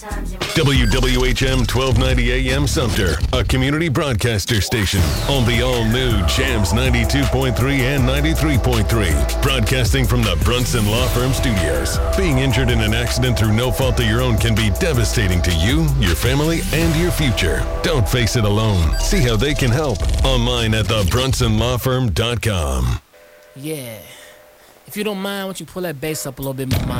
WWHM 1290 AM Sumter, a community broadcaster station on the all-new Jams 92.3 and 93.3. Broadcasting from the Brunson Law Firm Studios. Being injured in an accident through no fault of your own can be devastating to you, your family, and your future. Don't face it alone. See how they can help online at thebrunsonlawfirm.com. Yeah. If you don't mind, why don't you pull that bass up a little bit, my